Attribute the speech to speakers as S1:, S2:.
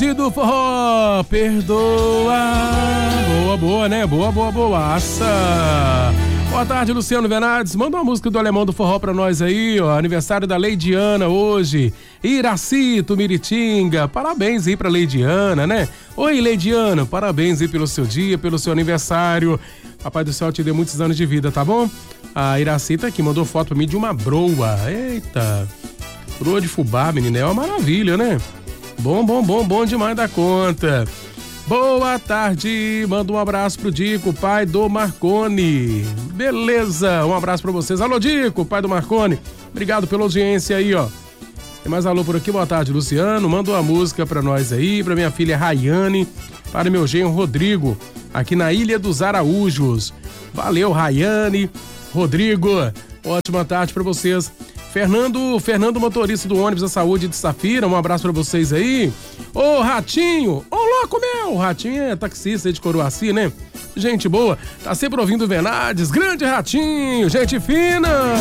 S1: Bandido Forró, perdoa. Boa, né? Boaça. Boa tarde, Luciano Venades. Manda uma música do Alemão do Forró pra nós aí, ó. Aniversário da Leidiana hoje. Iracito, Miritinga. Parabéns aí pra Leidiana, né? Oi, Leidiana. Parabéns aí pelo seu dia, pelo seu aniversário. Papai do céu te dê muitos anos de vida, tá bom? A Iracita aqui mandou foto pra mim de uma broa. Eita. Broa de fubá, menina. É uma maravilha, né? Bom demais da conta. Boa tarde, manda um abraço pro Dico, pai do Marcone. Beleza, um abraço pra vocês. Alô, Dico, pai do Marcone. Obrigado pela audiência aí, ó. Tem mais alô por aqui, boa tarde, Luciano. Manda uma música pra nós aí, pra minha filha Rayane, para meu genro Rodrigo, aqui na Ilha dos Araújos. Valeu, Rayane, Rodrigo, ótima tarde pra vocês. Fernando, motorista do ônibus da saúde de Safira, um abraço pra vocês aí. Ô, Ratinho, ô, louco meu, o Ratinho é taxista aí de Coroaci, né? Gente boa, tá sempre ouvindo Venades, grande Ratinho, gente fina.